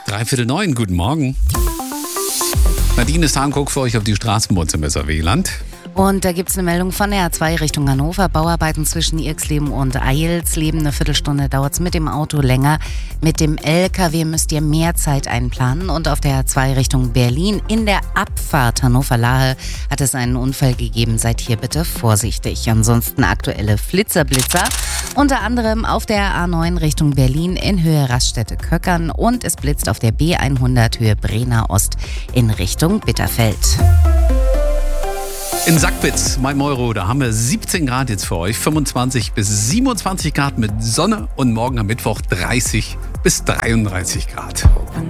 8:45, guten Morgen. Nadine Sahn guckt für euch auf die Straßen bei uns im SRW-Land. Und da gibt es eine Meldung von der A2 Richtung Hannover. Bauarbeiten zwischen Irxleben und Eilsleben. Eine Viertelstunde dauert es mit dem Auto länger. Mit dem LKW müsst ihr mehr Zeit einplanen. Und auf der A2 Richtung Berlin in der Abfahrt Hannover-Lahe hat es einen Unfall gegeben. Seid hier bitte vorsichtig. Ansonsten aktuelle Flitzer. Unter anderem auf der A9 Richtung Berlin in Höhe Raststätte-Köckern. Und es blitzt auf der B100 Höhe Brenner Ost in Richtung Bitterfeld. In Sackbitz, mein Euro, da haben wir 17 Grad jetzt für euch, 25 bis 27 Grad mit Sonne und morgen am Mittwoch 30 bis 33 Grad.